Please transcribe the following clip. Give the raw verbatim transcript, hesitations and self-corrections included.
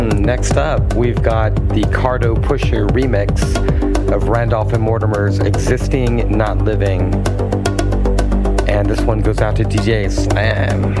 Next up, we've got the Cardo Pusher remix of Randolph and Mortimer's Existing, Not Living. And this one goes out to D J Slam.